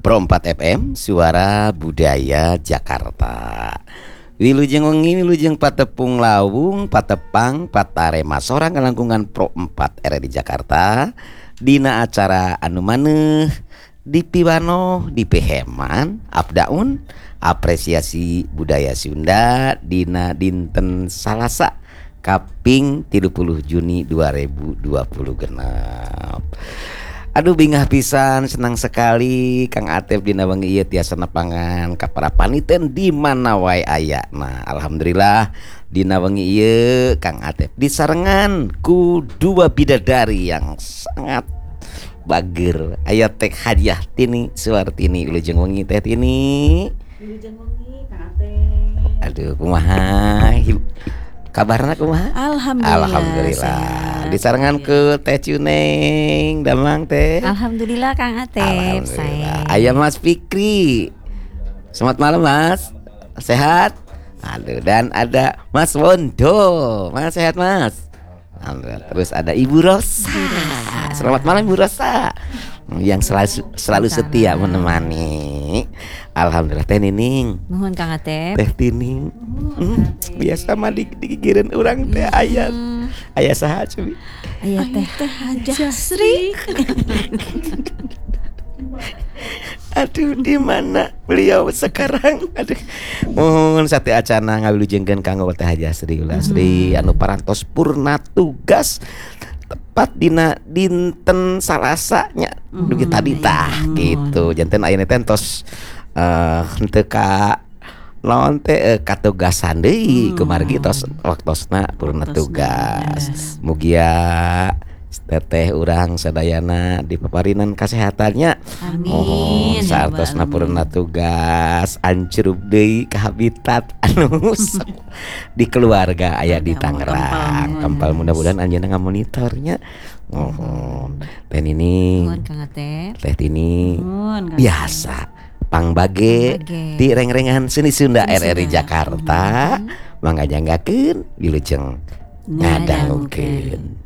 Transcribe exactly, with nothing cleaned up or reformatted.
Pro empat F M Suara Budaya Jakarta. Wilujeng wengi wilujeng patepung lawung patepang patarema sorang kalangkungan Pro empat R R I Jakarta. Dina acara anu maneh dipiwano dipeheman abdaun apresiasi budaya Sunda dina dinten Salasa kaping tilu puluh Juni dua ribu dua puluh genep. Aduh bingah pisan, senang sekali Kang Atep dina wengi ieu tiasa nepangan ka para paniten di mana wae aya. Nah, alhamdulillah dina wengi ieu Kang Atep disarengan ku dua bidadari yang sangat bager. Aya teh Hadiah Tini Suwartini wilujeng wengi teh Tini. Wilujeng wengi Kang Atep. Aduh kumaha? Kabarna kumaha? Alhamdulillah. Alhamdulillah. Disarengan ke Teh Cuneng, damang Teh. Alhamdulillah Kang Atep. Alhamdulillah. Aya Mas Fikri. Selamat malam Mas. Sehat? Aduh, dan ada Mas Wondo. Mas sehat Mas? Alhamdulillah. Terus ada Ibu Rosa. Selamat malam Ibu Rosa. Yang selalu selalu setia menemani. Alhamdulillah Teh Nining. Nuhun Kang Atep. Teh Tining. Hmm, biasa mah di digigireun urang teh aya. Aya saha cuy? Aya teh Hajasri. Aduh, di mana beliau sekarang? Aduh. Mohon sate acana ngawilujengkeun kanggo Teh Hajasri Ulasri anu parantos purna tugas tepat dina dinten Salasanya dugi tadi tah gitu. Janten ayeuna teh entos eh henteu ka naon teh katugasan deui kumargi tos waktosna purna tugas. Mugia teteh urang sadayana dipaparinan kasehatannya. Amin. Oh, saartosna purna tugas ancrup deui ka habitat anu di keluarga aya di Tangerang. Kempal mudah-mudahan anjeunna ngamonitornya. Oh, Teh Nining. Nuhun Kang Atep. Teh Tini. Nuhun Kang Biasa pangbage di reng-rengan seni Sunda R R I Jakarta. Mangga janggakeun wilujeng ngadangukeun.